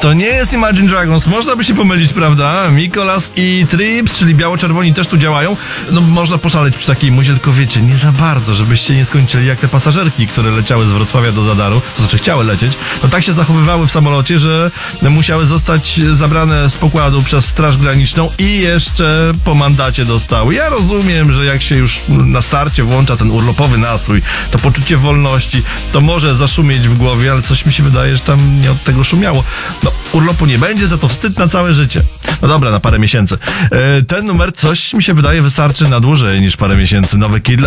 To nie jest Imagine Dragons, można by się pomylić, prawda? Mikolas i Trips, czyli biało-czerwoni też tu działają. No można poszaleć przy takiej muzie, tylko wiecie, nie za bardzo, żebyście nie skończyli jak te pasażerki, które leciały z Wrocławia do Zadaru, to znaczy chciały lecieć, no tak się zachowywały w samolocie, że musiały zostać zabrane z pokładu przez Straż Graniczną i jeszcze po mandacie dostały. Ja rozumiem, że jak się już na starcie włącza ten urlopowy nastrój, to poczucie wolności, to może zaszumieć w głowie, ale coś mi się wydaje, że tam nie od tego szumiało. No, urlopu nie będzie, za to wstyd na całe życie. No dobra, na parę miesięcy. Ten numer, coś mi się wydaje, wystarczy na dłużej niż parę miesięcy. Nowy Kid